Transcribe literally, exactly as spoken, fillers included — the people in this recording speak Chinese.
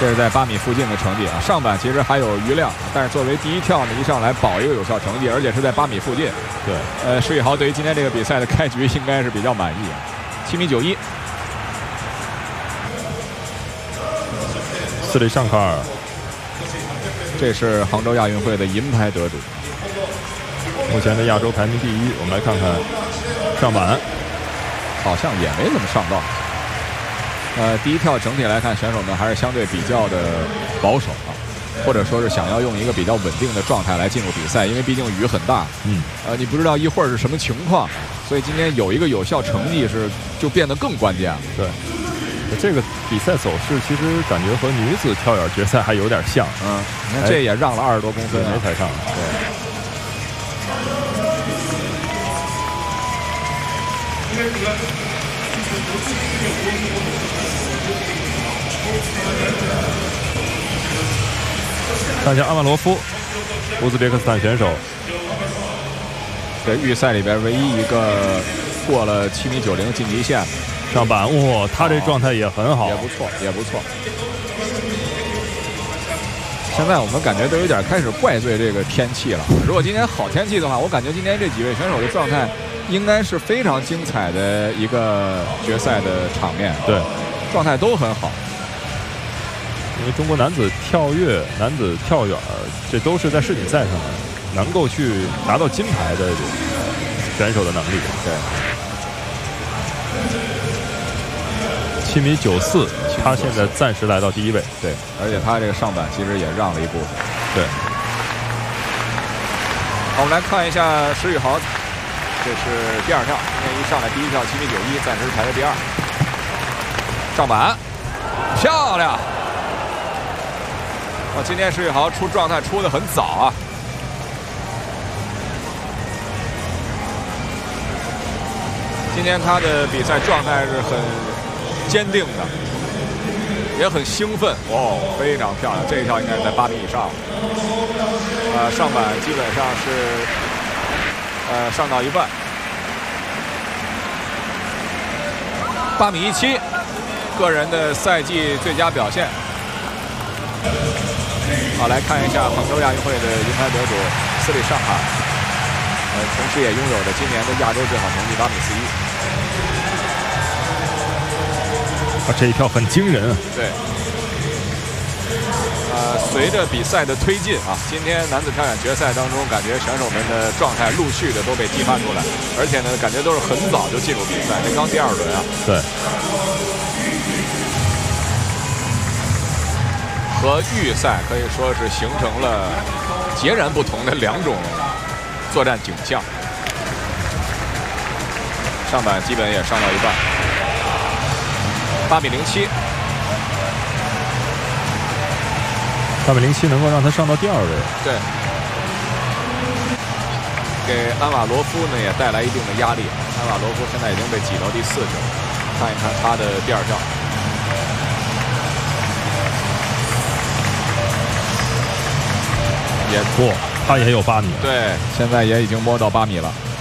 这是在八米附近的成绩啊。上板其实还有余量，但是作为第一跳呢，一上来保一个有效成绩，而且是在八米附近。 对， 呃，施宇豪对于今天这个比赛的开局应该是比较满意啊。七米九一， 斯里尚卡尔， 这是杭州亚运会的银牌得主， 目前的亚洲排名第一。我们来看看上板， 好像也没怎么上道。呃，第一跳整体来看，选手们还是相对比较的保守啊，或者说是想要用一个比较稳定的状态来进入比赛，因为毕竟雨很大。 嗯， 呃，你不知道一会儿是什么情况，所以今天有一个有效成绩是就变得更关键了。 对，这个比赛走势其实感觉和女子跳远决赛还有点像。 嗯，你看这也让了二十多公分、啊， 没踩上。 对。 看一下阿曼罗夫，乌兹别克斯坦选手， 这预赛里边唯一一个过了七米九零晋级线上板，哇，他这状态也很好， 也不错，也不错。现在我们感觉都有点开始怪罪这个天气了。如果今天好天气的话，我感觉今天这几位选手的状态应该是非常精彩的一个决赛的场面。 对， 状态都很好。 因为中国男子跳跃、男子跳远，这都是在世锦赛上能够去拿到金牌的选手的能力。 对， 七米九四，他现在暂时来到第一位。 对，而且他这个上板其实也让了一部分。 对。 好，我们来看一下施宇豪，这是第二跳，今天一上来第一跳七米九一，暂时排在第二。上板，漂亮！哇，今天施宇豪出状态出得很早啊。今天他的比赛状态是很坚定的，也很兴奋哦，非常漂亮。这一跳应该是在八米以上，呃，上板基本上是呃上到一半，八米一七，个人的赛季最佳表现。好，来看一下杭州亚运会的银牌得主斯里尚卡，呃，同时也拥有着今年的亚洲最好成绩八米四一。 啊，这一跳很惊人啊！ 对。呃，随着比赛的推进啊，今天男子跳远决赛当中，感觉选手们的状态陆续的都被激发出来，而且呢，感觉都是很早就进入比赛，这刚第二轮啊。 对。 和预赛可以说是形成了截然不同的两种作战景象。上板基本也上到一半，八米零七， 八米零七能够让他上到第二位。 对，给安瓦罗夫呢也带来一定的压力。安瓦罗夫现在已经被挤到第四去了，看一看他的第二跳。也不，他也有八米。 对，现在也已经摸到八米了。